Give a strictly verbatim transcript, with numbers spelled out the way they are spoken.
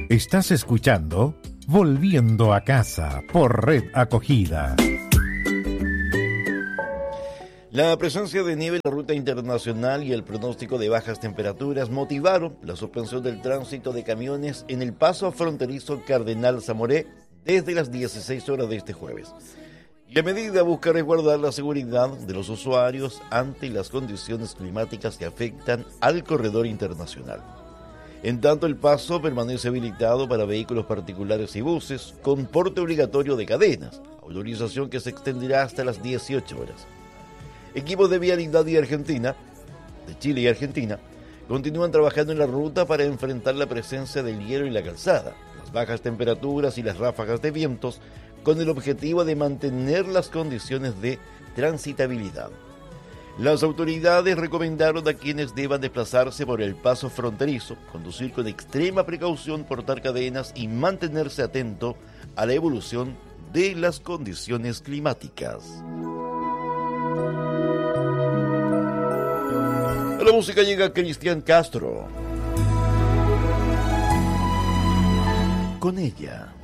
Estás escuchando Volviendo a Casa por Red Acogida. La presencia de nieve en la ruta internacional y el pronóstico de bajas temperaturas motivaron la suspensión del tránsito de camiones en el paso fronterizo Cardenal Zamoré desde las dieciséis horas de este jueves. Y a medida busca resguardar la seguridad de los usuarios ante las condiciones climáticas que afectan al corredor internacional. En tanto, el paso permanece habilitado para vehículos particulares y buses con porte obligatorio de cadenas, autorización que se extenderá hasta las dieciocho horas. Equipos de Vialidad y Argentina, de Chile y Argentina, continúan trabajando en la ruta para enfrentar la presencia del hielo y la calzada, las bajas temperaturas y las ráfagas de vientos, con el objetivo de mantener las condiciones de transitabilidad. Las autoridades recomendaron a quienes deban desplazarse por el paso fronterizo, conducir con extrema precaución, portar cadenas y mantenerse atento a la evolución de las condiciones climáticas. A la música llega Cristian Castro. Con ella.